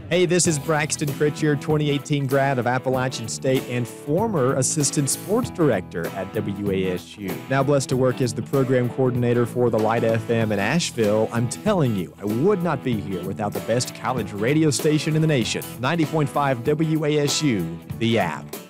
Hey, this is Braxton Critcher, 2018 grad of Appalachian State and former assistant sports director at WASU. Now blessed to work as the program coordinator for the Light FM in Asheville. I'm telling you, I would not be here without the best college radio station in the nation. 90.5 WASU, the app.